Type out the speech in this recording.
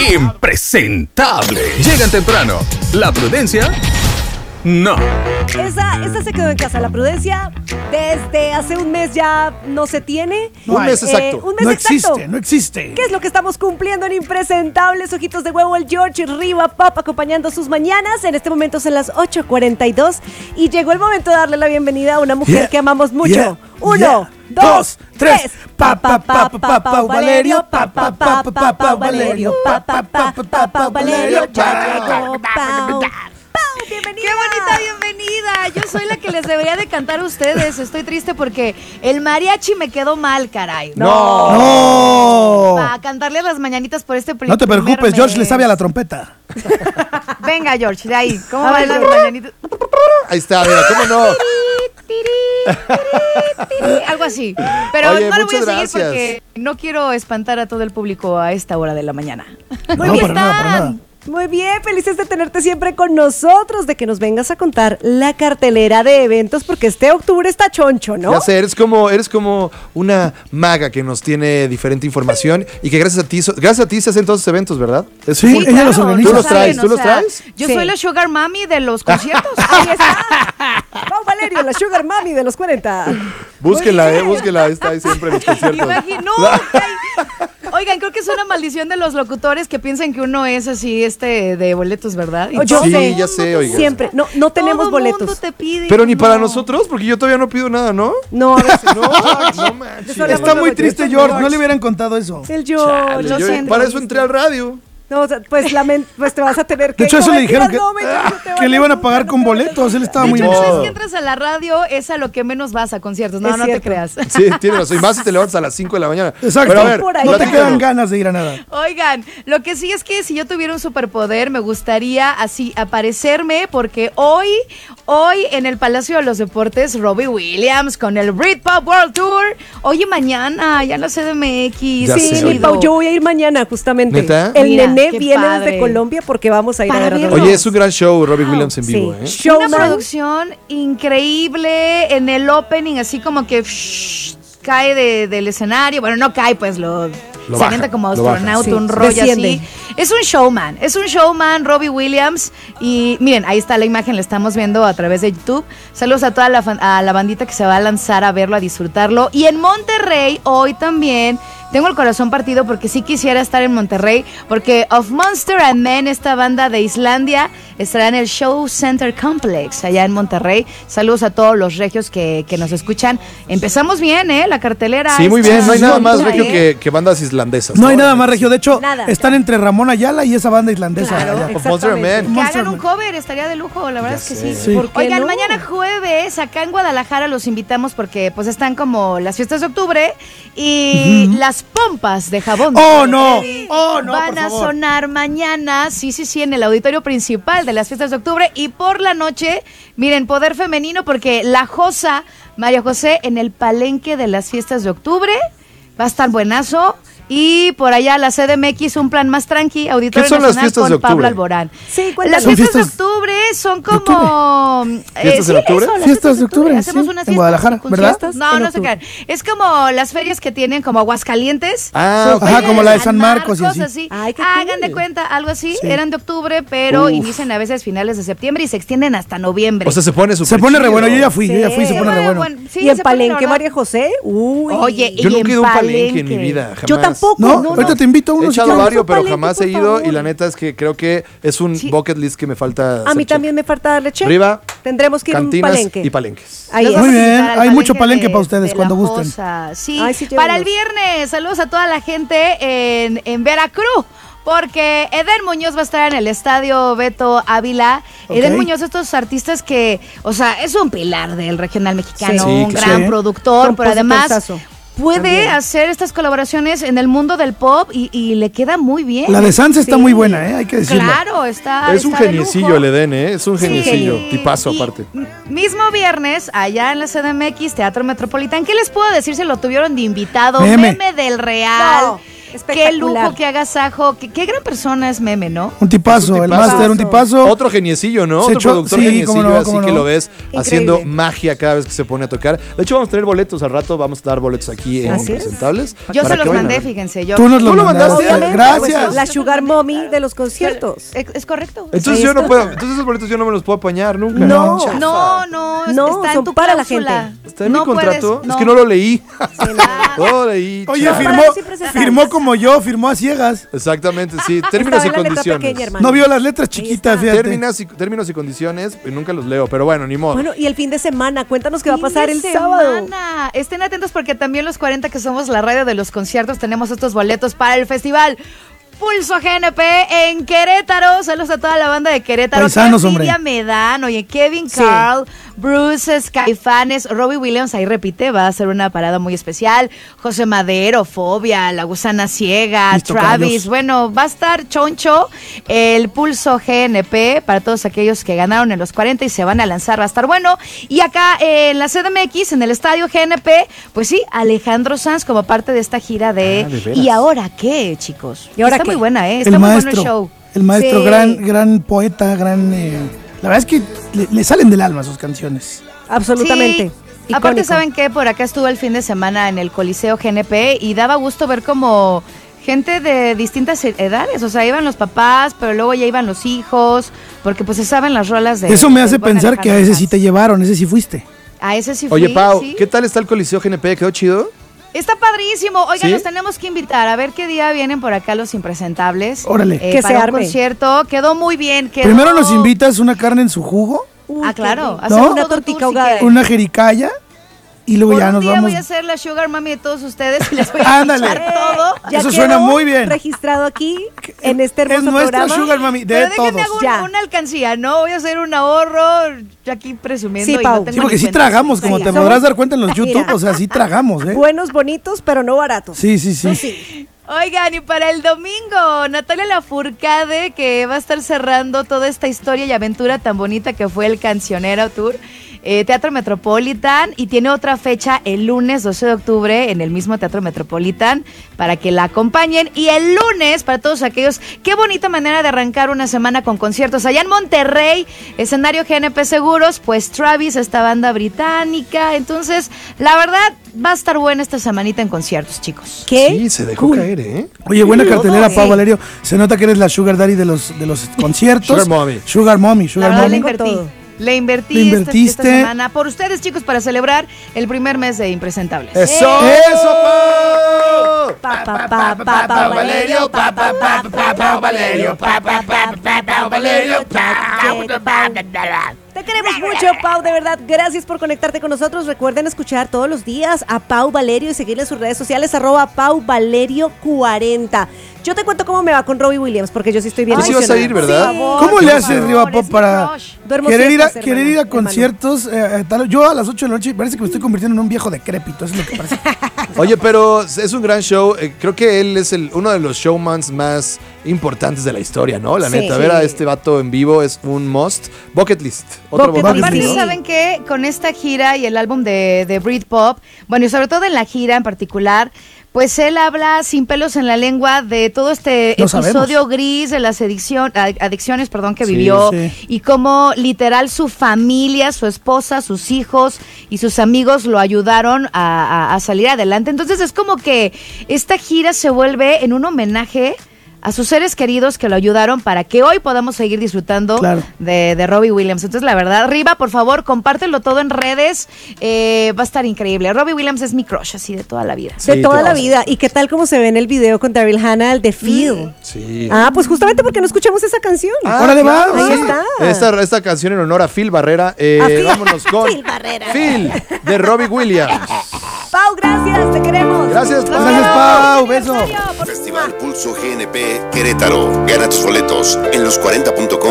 impresentable. Llegan temprano. La prudencia, no. Esa se quedó en casa. La prudencia desde hace un mes ya no se tiene. Un mes exacto. Un mes No exacto. existe, no existe. ¿Qué es lo que estamos cumpliendo en Impresentables? Ojitos de huevo, el George Riva Pop acompañando sus mañanas. En este momento son las 8:42 y llegó el momento de darle la bienvenida a una mujer que amamos mucho. Uno, dos, tres. Valerio, Valerio, Valerio, ya llegó, Pau. Bienvenida. ¡Qué bonita bienvenida! Yo soy la que les debería de cantar a ustedes. Estoy triste porque el mariachi me quedó mal, caray. No. Para cantarles las mañanitas por este No te preocupes, George le sabe a la trompeta. Venga, George, de ahí. ¿Cómo van las mañanitas? Ahí está, mira, ¿cómo no? Algo así. Pero Oye, no lo voy a muchas seguir gracias. porque no quiero espantar a todo el público a esta hora de la mañana. No, para nada. Muy bien, felices de tenerte siempre con nosotros, de que nos vengas a contar la cartelera de eventos, porque este octubre está choncho, ¿no? Ya sé, eres como una maga que nos tiene diferente información y que gracias a ti se hacen todos esos eventos, ¿verdad? Sí, ella los organiza. ¿Tú los traes? ¿Tú los traes? Yo Sí. soy la sugar mami de los conciertos. Ahí está. Pau Valerio, la Sugar Mami de los 40. Búsquenla, búsquenla, está ahí siempre en los conciertos. Oigan, creo que es una maldición de los locutores que piensan que uno es así, de boletos, ¿verdad? Y Yo Sí, sé. ya sé, oiga. Siempre. No tenemos todo boletos. mundo te pide. Pero ni para no. nosotros, porque yo todavía no pido nada, ¿no? No, a veces. No manches. Eso le Está muy triste, George. No le hubieran contado eso. El George. Lo siento. Para eso entré al radio. No, o sea, pues te vas a tener que... De hecho, eso le dijeron que le iban a dar pagar con boletos. Él estaba De muy hecho, una vez No. que entras a la radio es a lo que menos vas a conciertos. No, Es no te cierto. creas. Sí, tienes razón. Y más si te levantas a las 5 de la mañana. Exacto. Pero a ver, Por ahí. No te platícanos. quedan ganas de ir a nada. Oigan, lo que sí es que si yo tuviera un superpoder, me gustaría así aparecerme porque hoy en el Palacio de los Deportes, Robbie Williams con el Britpop World Tour. Hoy y mañana, ya en la CDMX. Ya Sí, sé, mi oye. Pau, yo voy a ir mañana justamente. ¿Neta? El Mira, nené qué viene padre. desde Colombia porque vamos a ir Para a ver a verlo. Robbie. Oye, es un gran show, Robbie Williams en vivo, Sí. ¿eh? Showman. Una producción increíble en el opening, así como que cae del escenario. Bueno, no cae, pues se baja, avienta como lo baja. astronauta, Sí, un rollo desciende. así. Es un showman, Robbie Williams. Y miren, ahí está la imagen, la estamos viendo a través de YouTube. Saludos a toda a la bandita que se va a lanzar a verlo, a disfrutarlo. Y en Monterrey, hoy también, tengo el corazón partido porque sí quisiera estar en Monterrey, porque Of Monster and Men, esta banda de Islandia, estará en el Show Center Complex, allá en Monterrey. Saludos a todos los regios que nos escuchan. Empezamos bien, la cartelera. Sí, muy bien. No hay nada más bonita, regio que bandas islandesas. No hay nada más regio. De hecho, Nada. están entre Ramón Ayala y esa banda islandesa. Claro. allá. Of Monster and Men. Que Monster hagan un Man. cover, estaría de lujo, la verdad es que sí. Sí. ¿Por qué Oigan, no? mañana jueves, acá en Guadalajara los invitamos porque pues están como las fiestas de octubre y las pompas de jabón. Oh, de no. Freddy Oh, no, van por a favor. sonar mañana, sí, en el auditorio principal de las fiestas de octubre y por la noche, miren, poder femenino porque la Josa, María José, en el palenque de las fiestas de octubre, va a estar buenazo. Y por allá la CDMX, un plan más tranqui, Auditorio ¿Qué son las Nacional fiestas con de octubre? Pablo Alborán. Sí, Las Son fiestas de fiestas octubre son de como... ¿Fiestas en octubre? las Fiestas de octubre, Hacemos sí, unas en fiestas Guadalajara, con ¿verdad? fiestas. No, En no se octubre. crean. Es como las ferias que tienen como Aguascalientes. Ah, ok. Ajá, como la de San Marcos y así. Ay, qué Hagan cool. de cuenta, algo así. Sí. Eran de octubre, pero Uf. inician a veces finales de septiembre y se extienden hasta noviembre. O sea, se pone súper Se pone re chido. bueno. Yo ya fui, Sí. se pone re bueno. Sí, ¿Y en se pone, Palenque, ¿verdad? María José? Uy. Oye, Yo y nunca he ido a un palenque en mi Palenque. vida, jamás. Yo tampoco. ¿No? No, Ahorita te invito a He uno. si echado quieres. varios, pero palenque, jamás por he ido favor. y la neta es que creo que es un Sí. bucket list que me falta. A mí hacer también me falta darle check. Riva, Tendremos que ir a un cantinas palenque. y palenques. Ahí Los es. vamos Muy a bien, invitar al hay mucho palenque palenque para ustedes de cuando La gusten. Josa. Sí, Ay, sí, para el llévenos. viernes, saludos a toda la gente en Veracruz. Porque Eden Muñoz va a estar en el estadio Beto Ávila. Ok. Eden Muñoz, estos artistas que, o sea, es un pilar del regional mexicano, Sí, un claro. gran Sí. productor, pero además Compositorzazo. puede También. hacer estas colaboraciones en el mundo del pop y le queda muy bien. La de Sansa está Sí. muy buena, hay que decirlo. Claro, está. Es un está de geniecillo lujo. el Eden, ¿eh? Es un Sí. geniecillo. Tipazo, Y aparte. Mismo viernes, allá en la CDMX, Teatro Metropolitán. ¿Qué les puedo decir? Se lo tuvieron de invitado. Meme. Meme del Real. No. Qué lujo, qué agasajo, qué gran persona es Meme, ¿no? Un tipazo, el máster, un tipazo. Otro geniecillo, ¿no? Otro productor geniecillo, así que lo ves Increíble. haciendo magia cada vez que se pone a tocar. De hecho, vamos a tener boletos al rato, vamos a dar boletos aquí en Impresentables. Yo para se los que vayan a mandé, ver. fíjense. Yo, Tú nos lo mandaste. mandaste. Gracias. La Sugar Mommy de los conciertos. ¿Es correcto? Entonces Sí, yo no está. puedo, entonces esos boletos yo no me los puedo apañar nunca. No. Chafa. No, son está en tu para la cláusula. gente. ¿Está en mi contrato? puedes, Es que no lo leí. Ah, No lo leí. Oye, chafa. firmó como yo, firmó a ciegas. Exactamente, sí. Términos y Estaba en la letra condiciones. pequeña, hermano. No vio las letras chiquitas, fíjate. Términos y condiciones, nunca los leo, pero bueno, ni modo. Bueno, y el fin de semana, cuéntanos qué va a fin pasar de el semana. sábado. Estén atentos porque también los 40 que somos la radio de los conciertos tenemos estos boletos para el festival Pulso GNP en Querétaro. Saludos a toda la banda de Querétaro. Paisanos, Qué envidia hombre. me dan. Oye, Kevin Sí. Carl, Bruce, Caifanes, Robbie Williams, ahí repite, va a ser una parada muy especial. José Madero, Fobia, La Gusana Ciega, Listo, Travis. Carlos. Bueno, va a estar choncho el Pulso GNP para todos aquellos que ganaron en los 40 y se van a lanzar. Va a estar bueno. Y acá en la CDMX, en el estadio GNP, pues sí, Alejandro Sanz como parte de esta gira de ¿de veras? ¿Y ahora qué, chicos? ¿Y ahora Está qué? muy buena, ¿eh? Está El muy bueno maestro, el show. el maestro, Sí. gran poeta, la verdad es que le salen del alma sus canciones. Absolutamente. Sí. Aparte, Icónico. ¿saben qué? Por acá estuvo el fin de semana en el Coliseo GNP y daba gusto ver como gente de distintas edades. O sea, iban los papás, pero luego ya iban los hijos, porque pues se saben las rolas de... Eso me del hace buen pensar que a Alejandro ese sí Sanz. te llevaron, ese sí fuiste. A ese sí fui, Oye, Pau, sí. ¿qué tal está el Coliseo GNP? ¿Quedó chido? Está padrísimo. Oigan, ¿Sí? los tenemos que invitar. A ver qué día vienen por acá los impresentables. Órale. Que para se un arme. concierto. Quedó muy bien. Quedó... Primero nos invitas una carne en su jugo, Uy, Ah, qué claro. rico. Hacemos ¿No? Una todo tortica tour si ahogada. quieren. una jericaya y luego Por ya un nos día vamos. voy a ser la sugar mami de todos ustedes y les voy a Ándale. echar todo. Ya Eso quedó suena muy bien. registrado aquí en este Es hermoso nuestra programa. sugar mami de Pero todos. déjenme hago Ya. una alcancía, ¿no? Voy a hacer un ahorro yo aquí presumiendo. Sí, y Pau. no tengo Sí, porque ni sí cuenta. tragamos, como Sí, te somos- podrás dar cuenta en los YouTube, Mira. o sea, sí tragamos, ¿eh? Buenos, bonitos, pero no baratos. Sí, sí, sí. Eso sí. Oigan, y para el domingo, Natalia Lafourcade, que va a estar cerrando toda esta historia y aventura tan bonita que fue el Cancionero Tour. Teatro Metropolitan, y tiene otra fecha el lunes 12 de octubre en el mismo Teatro Metropolitan para que la acompañen. Y el lunes, para todos aquellos, qué bonita manera de arrancar una semana con conciertos allá en Monterrey, escenario GNP Seguros, pues Travis, esta banda británica. Entonces, la verdad, va a estar buena esta semanita en conciertos, chicos. ¿Qué? Sí, se dejó caer, ¿eh? Oye, buena cartelera, sí. Pau Valerio. Se nota que eres la sugar daddy de los conciertos. Sugar mommy. Sugar mommy, La sugar verdad, mommy. Todo. Le invertí Le esta invertiste. semana por ustedes, chicos, para celebrar el primer mes de Impresentables. ¡Eso! ¡Eso, Pau! Pa, pa, pa, pa, pa, Valerio, pa, pa, pa, pa, pa, Valerio, pa, pa, pa, pa, pa, Valerio, Te queremos mucho, Pau, de verdad. Gracias por conectarte con nosotros. Recuerden escuchar todos los días a Pau Valerio y seguirle en sus redes sociales, @PauValerio40. Yo te cuento cómo me va con Robbie Williams, porque yo sí estoy bien Tú sí vas a ir, emocionada. ¿verdad? Por favor, ¿Cómo por le favor. haces, Riva Pop, es mi para crush. Duermo querer ir a siestas, hermano, querer ir a hermano. conciertos? Yo a las 8 de la noche parece que me estoy convirtiendo en un viejo decrépito, eso es lo que parece. Oye, pero es un gran show. Creo que él es uno de los showmans más importantes de la historia, ¿no? La Sí. neta, ver a este vato en vivo es un must. Bucket list. Otro Bucket bucket Aparte, list, ¿no? ¿saben qué? Con esta gira y el álbum de Britpop, bueno, y sobre todo en la gira en particular, pues él habla sin pelos en la lengua de todo este Lo episodio gris de las adicciones, que Sí, vivió, sí. y cómo literal su familia, su esposa, sus hijos y sus amigos lo ayudaron a salir adelante. Entonces es como que esta gira se vuelve en un homenaje a sus seres queridos que lo ayudaron para que hoy podamos seguir disfrutando Claro. de Robbie Williams. Entonces, la verdad, Riva, por favor, compártelo todo en redes. Va a estar increíble. Robbie Williams es mi crush, así de toda la vida. De Sí, toda te la vas. vida. ¿Y qué tal como se ve en el video con Daryl Hannah, el de Feel? Sí. Ah, pues justamente porque no escuchamos esa canción. Órale, va, Ahí sí. está. Esta canción en honor a Phil Barrera. Phil. Vámonos con Phil Barrera. Phil de Robbie Williams. Pau, gracias, te queremos. Gracias, Pau. Gracias, Pau, beso. Aniversario, por- Festival Pulso GNP Querétaro. Gana tus boletos en los40.com.